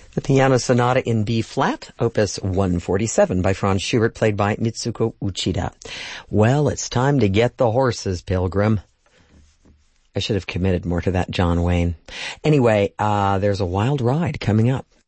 The Piano Sonata in B flat, opus 147 by Franz Schubert, played by Mitsuko Uchida. Well, it's time to get the horses, Pilgrim. I should have committed more to that John Wayne. Anyway, there's a wild ride coming up